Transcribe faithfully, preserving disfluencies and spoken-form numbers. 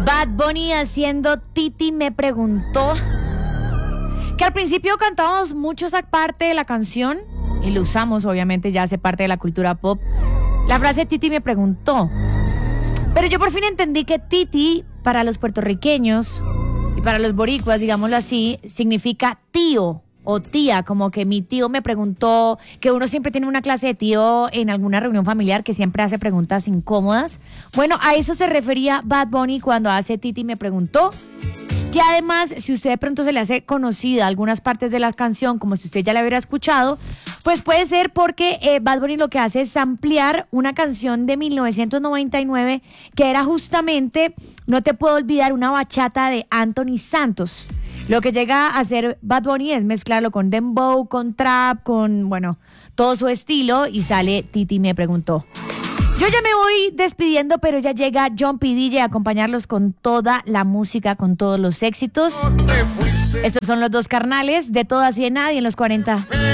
Bad Bunny haciendo Titi me preguntó. Que al principio cantamos mucho esa parte de la canción y lo usamos, obviamente ya hace parte de la cultura pop. La frase Titi me preguntó. Pero yo por fin entendí que Titi para los puertorriqueños y para los boricuas, digámoslo así, significa tío o tía, como que mi tío me preguntó, que uno siempre tiene una clase de tío en alguna reunión familiar que siempre hace preguntas incómodas. Bueno, a eso se refería Bad Bunny cuando hace Titi me preguntó. Que además, si usted de pronto se le hace conocida algunas partes de la canción, como si usted ya la hubiera escuchado, pues puede ser porque eh, Bad Bunny lo que hace es ampliar una canción de mil novecientos noventa y nueve que era justamente No te puedo olvidar, una bachata de Anthony Santos. Lo que llega a hacer Bad Bunny es mezclarlo con dembow, con trap, con, bueno, todo su estilo y sale Titi me preguntó. Yo ya me voy despidiendo, pero ya llega John P. D J a acompañarlos con toda la música, con todos los éxitos. Estos son los dos carnales de Todas y de Nadie en los cuarenta.